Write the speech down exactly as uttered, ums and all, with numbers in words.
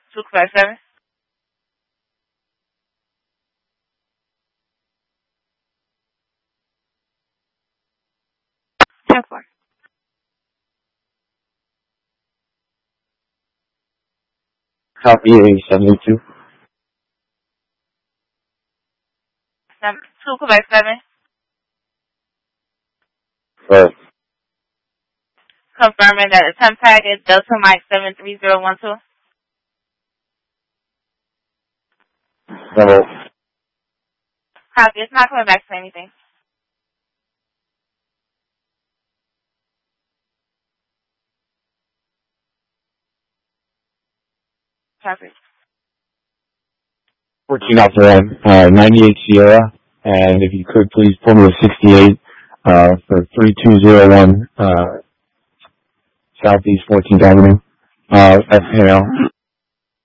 two five seven. ten four. Copy A seventy-two. two five seven. Right. Confirming that the temp tag is Delta Mike seven three zero one two. No. Copy. It's not coming back to anything. Copy. fourteen off the one, uh, ninety-eight Sierra, and if you could please pull me to sixty-eight, uh, for three two zero one, uh, Southeast fourteenth Avenue, uh, F K L.